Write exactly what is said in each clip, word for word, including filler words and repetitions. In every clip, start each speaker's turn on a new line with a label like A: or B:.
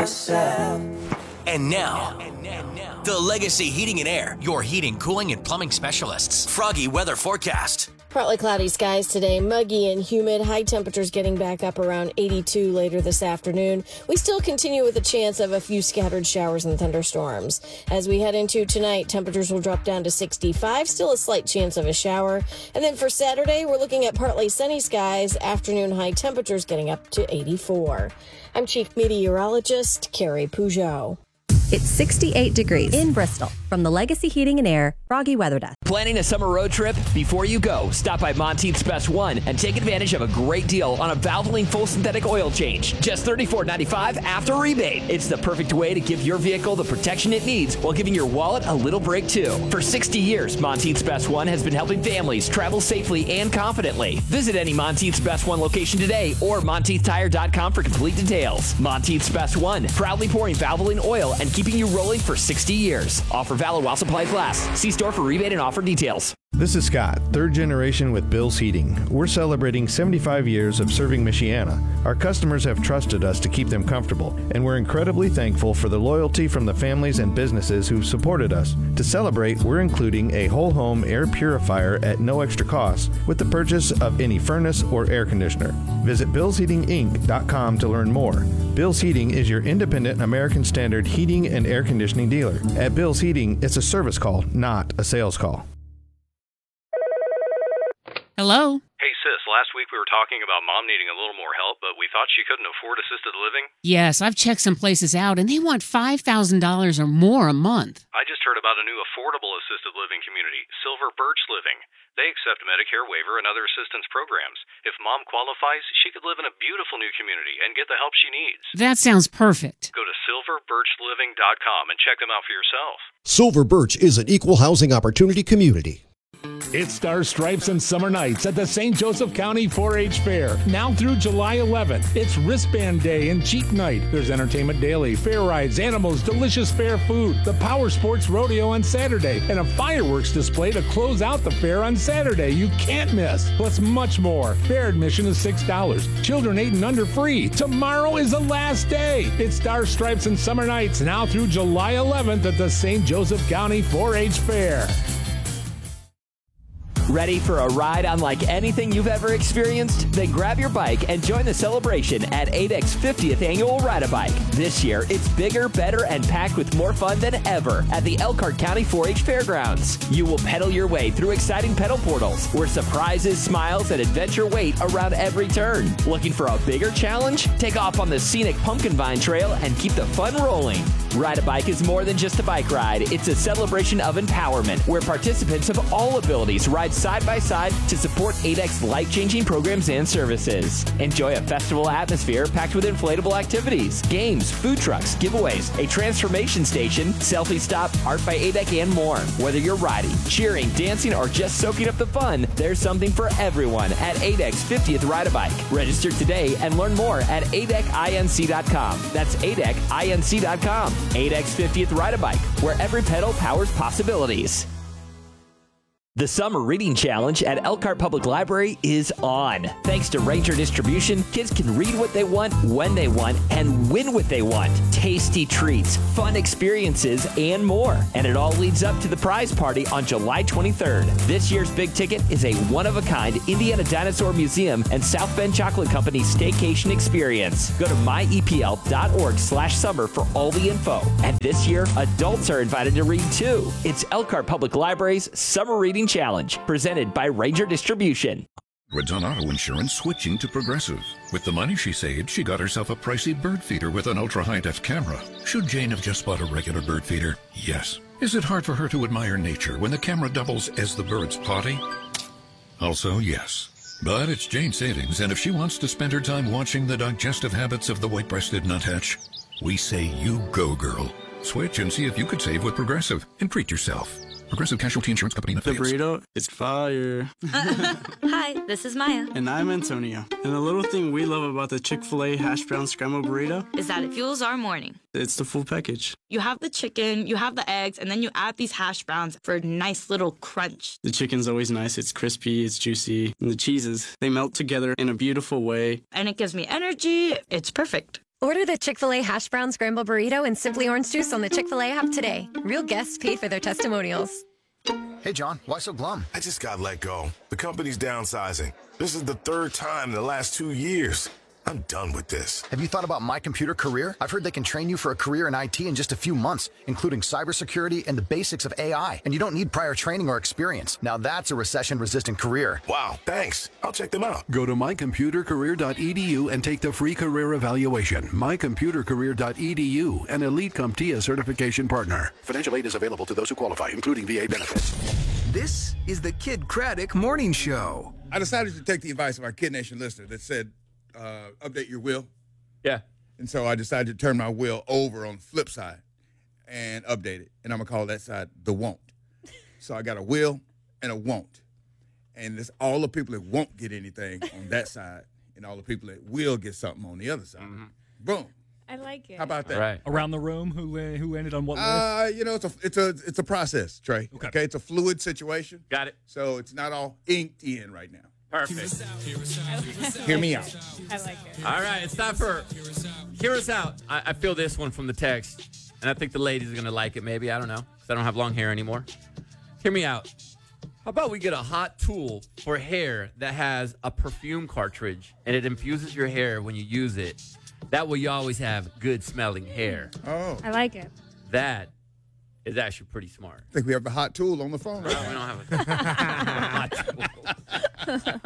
A: myself.
B: And now, the Legacy Heating and Air, your heating, cooling, and plumbing specialists. Froggy weather forecast.
C: Partly cloudy skies today, muggy and humid. High temperatures getting back up around eighty-two later this afternoon. We still continue with a chance of a few scattered showers and thunderstorms. As we head into tonight, temperatures will drop down to sixty-five, still a slight chance of a shower. And then for Saturday, we're looking at partly sunny skies, afternoon high temperatures getting up to eighty-four. I'm Chief Meteorologist Carrie Peugeot.
D: It's sixty-eight degrees in Bristol. From the Legacy Heating and Air, Froggy Weather Desk.
E: Planning a summer road trip? Before you go, stop by Monteith's Best One and take advantage of a great deal on a Valvoline full synthetic oil change. Just thirty-four ninety-five after rebate. It's the perfect way to give your vehicle the protection it needs while giving your wallet a little break too. For sixty years, Monteith's Best One has been helping families travel safely and confidently. Visit any Monteith's Best One location today or Monteith Tire dot com for complete details. Monteith's Best One, proudly pouring Valvoline oil and keeping you rolling for sixty years. Offer valid while supplies last. See store for rebate and offer details.
F: This is Scott, third generation with Bill's Heating. We're celebrating seventy-five years of serving Michiana. Our customers have trusted us to keep them comfortable, and we're incredibly thankful for the loyalty from the families and businesses who've supported us. To celebrate, we're including a whole home air purifier at no extra cost with the purchase of any furnace or air conditioner. Visit bills heating inc dot com to learn more. Bill's Heating is your independent American Standard heating and air conditioning dealer. At Bill's Heating, it's a service call, not a sales call.
G: Hello?
H: Hey, sis, last week we were talking about Mom needing a little more help, but we thought she couldn't afford assisted living.
G: Yes, I've checked some places out, and they want five thousand dollars or more a month.
H: I just heard about a new affordable assisted living community, Silver Birch Living. They accept Medicare waiver and other assistance programs. If Mom qualifies, she could live in a beautiful new community and get the help she needs.
G: That sounds perfect.
H: Go to silver birch living dot com and check them out for yourself.
I: Silver Birch is an equal housing opportunity community.
J: It's Stars, Stripes, and Summer Nights at the Saint Joseph County four H Fair. Now through July eleventh. It's Wristband Day and Cheat Night. There's entertainment daily, fair rides, animals, delicious fair food, the Power Sports Rodeo on Saturday, and a fireworks display to close out the fair on Saturday. You can't miss. Plus much more. Fair admission is six dollars. Children eight and under free. Tomorrow is the last day. It's Stars, Stripes, and Summer Nights now through July eleventh at the Saint Joseph County four H Fair.
E: Ready for a ride unlike anything you've ever experienced? Then grab your bike and join the celebration at A D E C's fiftieth Annual Ride-A-Bike. This year, it's bigger, better, and packed with more fun than ever at the Elkhart County four H Fairgrounds. You will pedal your way through exciting pedal portals where surprises, smiles, and adventure wait around every turn. Looking for a bigger challenge? Take off on the scenic Pumpkin Vine Trail and keep the fun rolling. Ride-A-Bike is more than just a bike ride. It's a celebration of empowerment where participants of all abilities ride side by side to support A D E C's life-changing programs and services. Enjoy a festival atmosphere packed with inflatable activities, games, food trucks, giveaways, a transformation station, selfie stop, art by A D E C, and more. Whether you're riding, cheering, dancing, or just soaking up the fun, there's something for everyone at A D E C's fiftieth Ride-A-Bike. Register today and learn more at A D E C inc dot com. That's A D E C inc dot com. A D E C's fiftieth Ride-A-Bike, where every pedal powers possibilities. The Summer Reading Challenge at Elkhart Public Library is on. Thanks to Ranger Distribution, kids can read what they want, when they want, and win what they want. Tasty treats, fun experiences, and more. And it all leads up to the prize party on July twenty-third. This year's big ticket is a one-of-a-kind Indiana Dinosaur Museum and South Bend Chocolate Company staycation experience. Go to my e p l dot org slash summer for all the info. And this year, adults are invited to read too. It's Elkhart Public Library's Summer Reading Challenge, presented by Ranger Distribution.
K: Edwards on auto insurance switching to Progressive. With the money she saved, she got herself a pricey bird feeder with an ultra high-def camera. Should Jane have just bought a regular bird feeder? Yes. Is it hard for her to admire nature when the camera doubles as the bird's potty? Also, yes. But it's Jane's savings, and if she wants to spend her time watching the digestive habits of the white-breasted nuthatch, we say you go, girl. Switch and see if you could save with Progressive and treat yourself. Progressive Casualty Insurance Company.
L: The burrito is fire.
M: Hi, this is Maya.
L: And I'm Antonio. And the little thing we love about the Chick-fil-A hash brown scramble burrito
M: is that it fuels our morning.
L: It's the full package.
M: You have the chicken, you have the eggs, and then you add these hash browns for a nice little crunch.
L: The chicken's always nice. It's crispy, it's juicy. And the cheeses, they melt together in a beautiful way.
M: And it gives me energy. It's perfect.
A: Order the Chick-fil-A Hash Brown Scramble Burrito and Simply Orange Juice on the Chick-fil-A app today. Real guests paid for their testimonials.
N: Hey, John, why so glum?
O: I just got let go. The company's downsizing. This is the third time in the last two years. I'm done with this.
N: Have you thought about My Computer Career? I've heard they can train you for a career in I T in just a few months, including cybersecurity and the basics of A I. And you don't need prior training or experience. Now that's a recession-resistant career.
O: Wow, thanks. I'll check them out.
P: Go to my computer career dot e d u and take the free career evaluation. my computer career dot e d u, an Elite CompTIA certification partner. Financial aid is available to those who qualify, including V A benefits.
Q: This is the Kid Craddock Morning Show.
R: I decided to take the advice of our Kid Nation listener that said, uh, update your will.
S: Yeah.
R: And so I decided to turn my will over on the flip side and update it. And I'm going to call that side the won't. So I got a will and a won't. And it's all the people that won't get anything on that side and all the people that will get something on the other side. Mm-hmm. Boom.
T: I like it.
R: How about that?
S: All right.
U: Around the room, who who ended on what list?
R: Uh, you know, it's a it's a it's a process, Trey.
U: Okay.
R: okay, it's a fluid situation.
S: Got it.
R: So it's not all inked in right now.
S: Perfect.
R: Hear me out.
T: I like it.
S: All right, it's time for Hear Us Out. I, I feel this one from the text, and I think the ladies are going to like it maybe. I don't know, because I don't have long hair anymore. Hear me out. How about we get a hot tool for hair that has a perfume cartridge, and it infuses your hair when you use it? That way you always have good-smelling hair.
R: Oh.
T: I like it.
S: That is actually pretty smart.
R: I think we have a hot tool on the phone right
S: No,
R: now.
S: we don't have a hot tool.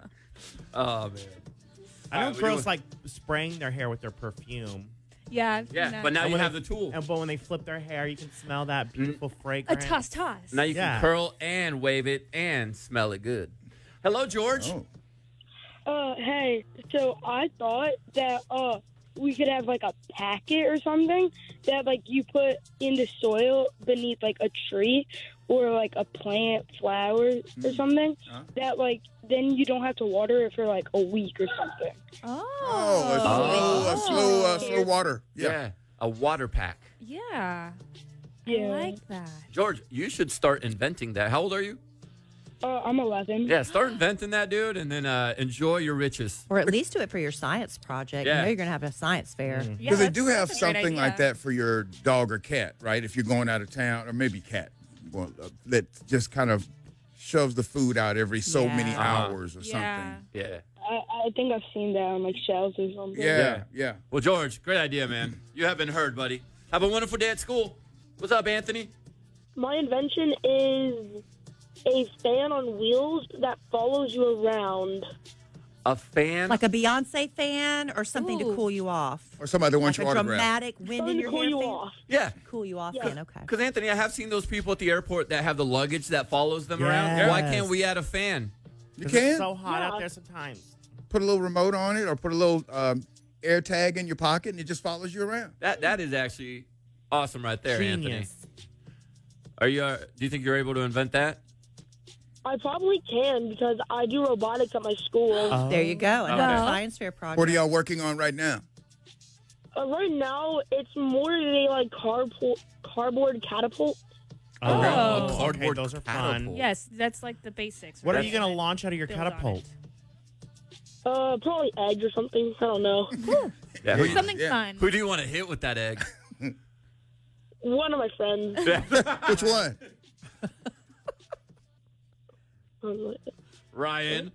S: Oh, man.
V: I
S: All
V: know
S: right, we
V: girls
S: do-
V: like spraying their hair with their perfume.
T: Yeah. I've
S: Yeah,
T: seen that.
S: but now
V: And
S: you
V: when
S: have
V: they-
S: the tool.
V: And but when they flip their hair, you can smell that beautiful
T: a
V: fragrance.
T: toss toss.
S: Now you
V: Yeah.
S: can curl and wave it and smell it good. Hello, George.
R: Oh.
W: Uh, hey, so I thought that uh we could have like a packet or something that like you put in the soil beneath like a tree or like a plant, flower or something
R: Huh?
W: that like then you don't have to water it for like a week or something.
T: Oh.
R: Oh, a slow, a slow, uh, slow water.
S: Yeah.
R: Yeah.
S: a water pack.
T: Yeah.
W: Yeah.
T: I like that.
S: George, you should start inventing that. How old are you?
W: Uh, I'm eleven.
S: Yeah, start inventing that, dude, and then uh, enjoy your riches.
X: Or at least do it for your science project.
S: Yeah.
X: You know you're going to have a science fair.
R: Because
T: Yeah,
R: they do
T: that's-
R: have
T: that's a great
R: something like
T: idea.
R: that for your dog or cat, right? If you're going out of town, or maybe cat, well, uh, that just kind of shoves the food out every so
X: Yeah.
R: many
S: Uh-huh.
R: hours or
T: Yeah.
R: something.
S: Yeah.
W: I, I think I've seen that on like shelves or something.
R: Yeah,
S: Yeah.
R: yeah.
S: Well, George, great idea, man. You have been heard, buddy. Have a wonderful day at school. What's up, Anthony?
W: My invention is a fan on wheels that follows you around.
S: A fan?
X: Like a Beyonce fan or something
T: Ooh.
X: to cool you off.
R: Or somebody that wants
X: Like
R: your
X: a
R: autograph.
X: dramatic wind in
W: Something to
X: your
W: cool
X: hair
W: you
X: fan.
W: off.
S: Yeah.
X: Cool you off
W: Yeah.
X: fan, okay.
S: Because, Anthony, I have seen those people at the airport that have the luggage that follows them around. Why
V: Yes.
S: can't we add a fan?
R: You
V: 'Cause
R: can
V: It's so hot
W: Yeah.
V: out there sometimes.
R: put a little remote on it or put a little um, air tag in your pocket and it just follows you around.
S: That That is actually awesome right there, Anthony.
V: Genius.
S: Are you? Uh, do you think you're able to invent that?
W: I probably can because I do robotics at my school.
V: Oh.
X: There you go. Another
T: Okay.
X: science fair project.
R: What are y'all working on right now?
W: Uh, right now, it's more of a like cardboard cardboard catapult.
T: Oh.
S: A
V: okay,
S: cardboard
V: those are fun.
S: catapult.
T: Yes, that's like the basics.
V: What are
T: right?
V: you going to launch out of your
T: Build on
V: catapult?
T: it.
W: Uh, probably eggs or something. I don't know.
S: Yeah, who,
T: Something
R: Yeah.
T: fun.
S: who do you want to hit with that egg?
W: One of my friends.
R: Which one?
W: Um,
S: Ryan.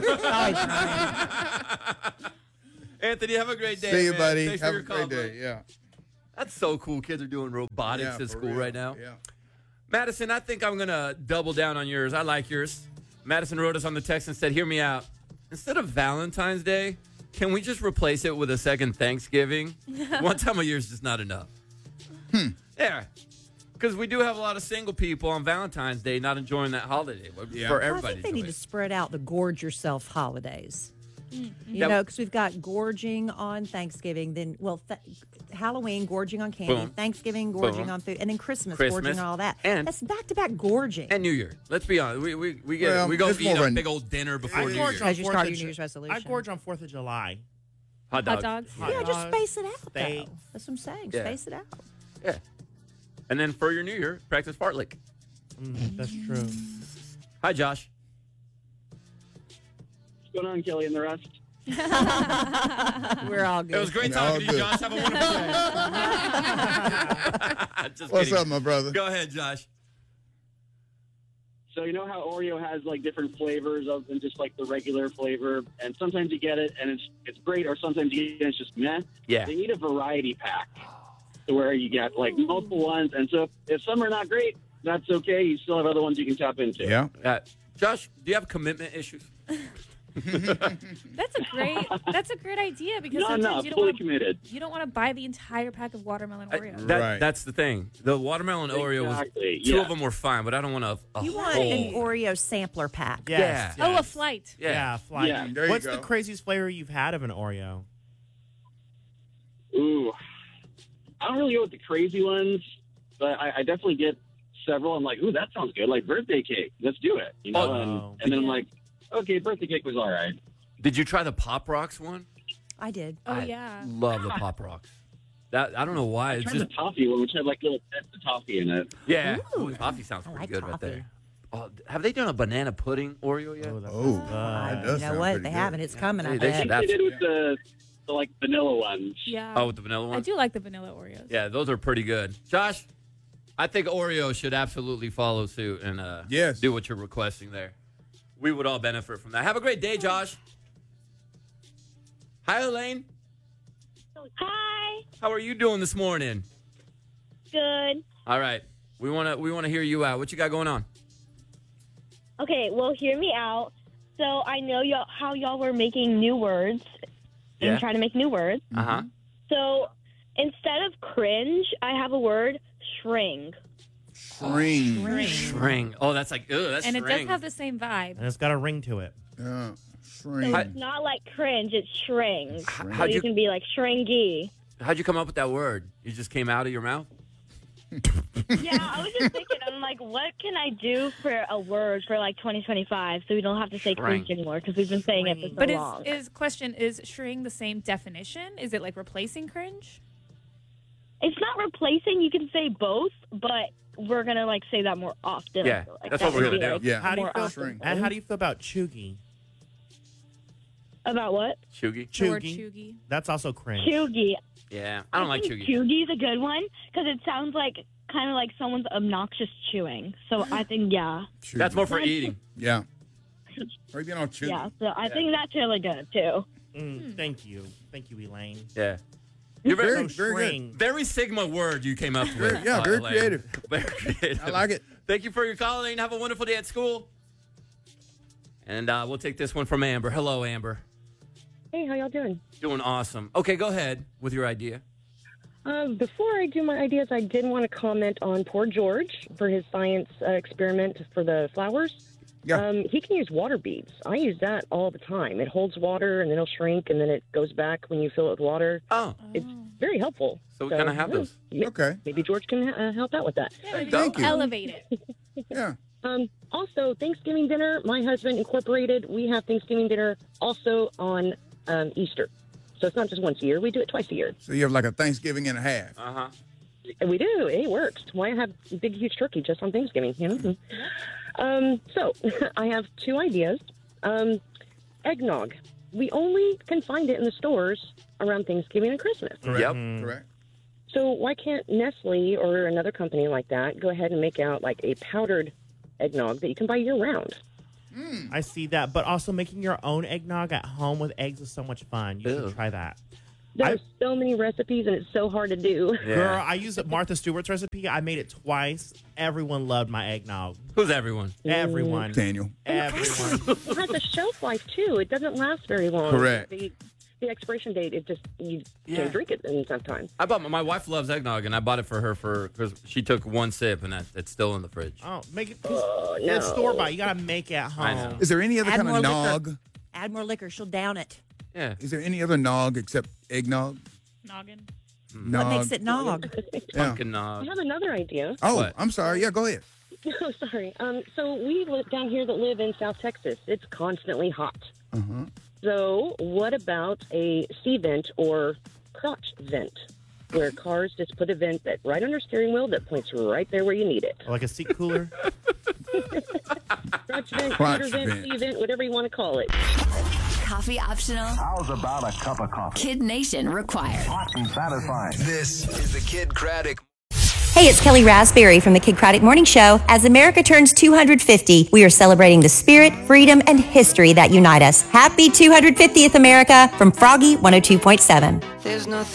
X: Oh,
S: Anthony, have a great day.
R: See you,
S: man.
R: buddy.
S: Thanks for
R: Have
S: your
R: a great
S: call,
R: day.
S: bud.
R: Yeah.
S: That's so cool. Kids are doing robotics
R: Yeah,
S: at
R: for
S: school
R: real.
S: right now.
R: Yeah.
S: Madison, I think I'm going to double down on yours. I like yours. Madison wrote us on the text and said, hear me out. Instead of Valentine's Day, can we just replace it with a second Thanksgiving? One time a year is just not enough.
R: Hmm.
S: Yeah. Because we do have a lot of single people on Valentine's Day not enjoying that holiday
R: Yeah.
S: for
X: Well, I
S: everybody.
X: think they
S: to
X: need
S: enjoy
X: to spread out the gorge yourself holidays. You
S: That-
X: know, because we've got gorging on Thanksgiving, then, well, th- Halloween, gorging on candy,
S: Boom.
X: Thanksgiving, gorging
S: Boom.
X: on food, and then Christmas,
S: Christmas.
X: gorging on all that.
S: And-
X: That's back-to-back gorging.
S: And New Year. Let's be honest. We we, we get
R: Well,
S: we go
R: it's
S: eat
R: more
S: a
R: of a-
S: big old dinner before
V: I
S: New
V: gorge
S: Year.
V: on
X: As you
V: Fourth
X: start
V: of
X: your New
V: Ju-
X: Year's resolution.
V: I gorge on fourth of July.
S: Hot
T: Hot
S: dogs.
T: dogs.
V: Hot
X: Yeah, just
V: dogs,
X: space it out,
V: steak.
X: though. That's what I'm saying.
S: Yeah.
X: Space it out.
S: Yeah. And then for your New Year, practice fartlek.
V: Mm, that's true.
S: Hi, Josh.
Y: What's going on, Kelly and the rest?
X: We're all good.
S: It was great
R: We're all
S: talking to you,
R: good.
S: Josh. Have a wonderful day. Just
R: What's
S: kidding.
R: up, my brother?
S: Go ahead, Josh.
B: So you know how Oreo has like different flavors other than just like the regular flavor, and sometimes you get it and it's it's great, or sometimes you get it and it's just meh.
S: Yeah.
B: They need a variety pack to where you get like multiple ones, and so if, if some are not great, that's okay. You still have other ones you can tap into.
R: Yeah.
S: Uh, Josh, do you have commitment issues?
T: That's a great. That's a great idea because
B: Not
T: sometimes
B: enough,
T: you don't
B: fully
T: want
B: committed.
T: you don't want to buy the entire pack of watermelon Oreo.
S: That,
R: Right.
S: That's the thing. The watermelon Oreo was
B: Exactly,
S: two
B: yeah.
S: of them were fine, but I don't want a, a
X: You
S: whole.
X: want an Oreo sampler pack.
V: Yes,
S: Yeah.
T: Oh, a
V: yes.
T: flight.
S: Yeah.
V: Yeah, flight.
B: Yeah,
R: there you
V: What's
R: go.
V: the craziest flavor you've had of an Oreo?
B: Ooh, I don't really go with the crazy ones, but I, I definitely get several. I'm like, ooh, that sounds good. Like birthday cake. Let's do it. You know,
V: Oh.
B: and, and then I'm like, okay, birthday cake was all right.
S: Did you try the Pop Rocks one?
X: I did.
T: Oh
S: I
T: yeah.
S: Love the Pop Rocks. That I don't know why.
B: I
S: It's
B: tried
S: just
B: the toffee one, which had like little bits of toffee in it.
S: yeah.
X: Ooh.
S: Ooh, toffee sounds
X: I
S: pretty
X: like
S: good right
X: toffee.
S: there. Oh, have they done a banana pudding Oreo yet?
V: Oh, that
R: Oh,
V: sounds
R: that
V: good.
R: does
X: You know
R: sound
X: what?
R: pretty
X: They
R: good.
X: haven't. It's coming.
S: Hey,
X: I
S: they
X: bet.
S: should
B: They did
S: absolutely.
B: with the, the like vanilla ones.
T: Yeah.
S: Oh, with the vanilla
T: I
S: one.
T: do like the vanilla Oreos.
S: Yeah, those are pretty good. Josh, I think Oreo should absolutely follow suit and uh,
R: Yes.
S: do what you're requesting there. We would all benefit from that. Have a great day, Josh. Hi, Elaine.
W: Hi.
S: How are you doing this morning?
W: Good.
S: All right, we want to we want to hear you out. What you got going on?
W: Okay, well, hear me out. So I know y'all how y'all were making new words
S: Yeah.
W: and trying to make new words.
S: Uh huh.
W: So instead of cringe, I have a word, shring.
R: String.
S: String. Oh, that's like ugh, that's
T: and it
S: string.
T: does have the same vibe.
V: And it's got a ring to it.
R: Yeah.
W: So
R: String.
W: it's not like cringe, it's shring.
S: How'd
W: So you,
S: you-
W: can be like shringy.
S: How'd you come up with that word? You just came out of your mouth?
W: Yeah, I was just thinking, I'm like, what can I do for a word for like twenty twenty-five so we don't have to say
S: Shring.
W: cringe anymore because we've been saying it for so
T: But is,
W: long.
T: is question is shring the same definition? Is it like replacing cringe?
W: It's not replacing. You can say both, but we're gonna like say that more often.
S: Yeah,
W: I feel like
S: that's
W: that
S: what we're
W: would
S: gonna
W: be,
S: do.
W: like,
V: How do you
W: more
V: feel?
W: often.
V: And how do you feel about chuggy?
W: About what?
S: Chuggy?
T: The word
V: Chuggy.
T: chuggy.
V: That's also cringe.
W: Chuggy.
S: Yeah, I don't like
W: think
S: chuggy.
W: Chuggy's a good one because it sounds like kind of like someone's obnoxious chewing. So I think yeah,
S: That's more for eating.
R: Yeah. Or you being all chewy.
W: yeah. So I think that's really good too.
V: Mm, thank you. Thank you, Elaine.
S: Yeah. You're very,
V: So
R: very good.
V: shring.
S: very Sigma word you came up with.
R: Very- yeah,
S: uh,
R: very
S: Elaine.
R: creative.
S: Very creative.
R: I like it.
S: Thank you for your call, Elaine. Have a wonderful day at school. And uh, we'll take this one from Amber. Hello, Amber.
C: Hey, how y'all doing?
S: Doing awesome. Okay, go ahead with your idea.
C: Um, before I do my ideas, I did want to comment on poor George for his science uh, experiment for the flowers.
R: Yeah.
C: Um, he can use water beads. I use that all the time. It holds water, and then it'll shrink, and then it goes back when you fill it with water.
S: Oh.
C: It's very helpful.
S: So we kinda have
C: yeah,
S: those.
C: ma-
R: Okay.
C: Maybe George can uh, help out with that.
R: Thank you.
T: Elevate it.
R: Yeah.
C: Um, also, Thanksgiving dinner, my husband incorporated, we have Thanksgiving dinner also on um, Easter. So it's not just once a year. We do it twice a year.
R: So you have like a Thanksgiving and a half.
S: Uh huh.
C: And we do. It works. Why have a big, huge turkey just on Thanksgiving? You know? Um, so I have two ideas. Um, eggnog. We only can find it in the stores around Thanksgiving and Christmas.
R: Correct.
S: Yep.
R: Correct.
C: So why can't Nestle or another company like that go ahead and make out like a powdered eggnog that you can buy year round?
V: I see that, but also making your own eggnog at home with eggs is so much fun. You
S: Ew.
V: should try that.
C: There's so many recipes and it's so hard to do.
S: Yeah.
V: Girl, I used Martha Stewart's recipe. I made it twice. Everyone loved my eggnog.
S: Who's everyone?
V: Everyone.
R: Daniel.
V: Everyone.
C: It has a shelf life too. It doesn't last very long.
R: Correct.
C: The, the expiration date, it just you
S: Yeah.
C: can't drink it in some time.
S: I bought my, my wife loves eggnog, and I bought it for her for because she took one sip, and that, it's still in the fridge.
V: Oh, make it.
C: Oh,
V: It's
C: no.
V: store bought. You gotta make it at home.
S: I know.
R: Is there any other
X: Add
R: kind
X: more
R: of
X: liquor.
R: nog?
X: Add more liquor. She'll down it.
S: Yeah.
R: Is there any other nog except eggnog?
T: Noggin.
R: Nog.
X: What makes it nog?
R: Yeah.
S: Pumpkin
C: I
S: nog.
C: have another idea.
R: Oh,
S: What?
R: I'm sorry. Yeah, go ahead.
C: Oh, sorry. Um, so we live down here that live in South Texas. It's constantly hot.
R: Uh-huh.
C: So what about a sea vent or crotch vent, where cars just put a vent that right under steering wheel that points right there where you need it?
V: Or like a seat cooler.
C: Crotch vent,
R: Crotch
C: quarter vent,
R: vent.
C: sea vent, whatever you want to call it.
D: Coffee optional.
F: How's about a cup of coffee?
D: Kid Nation required.
F: Hot and satisfying. This is the Kid Craddock.
G: Hey, it's Kelly Raspberry from the Kid Craddock Morning Show. As America turns two hundred fifty, we are celebrating the spirit, freedom, and history that unite us. Happy two hundred fiftieth, America, from Froggy one oh two point seven.
H: There's nothing